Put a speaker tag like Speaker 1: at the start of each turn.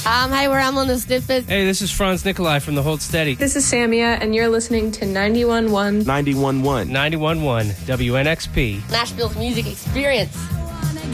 Speaker 1: Hi, we're Emlyn the Snippets.
Speaker 2: Hey, this is Franz Nikolai from the Hold Steady.
Speaker 3: This is Samia, and you're listening to 91.1.
Speaker 4: 91.1.
Speaker 2: 91.1 WNXP.
Speaker 1: Nashville's music experience.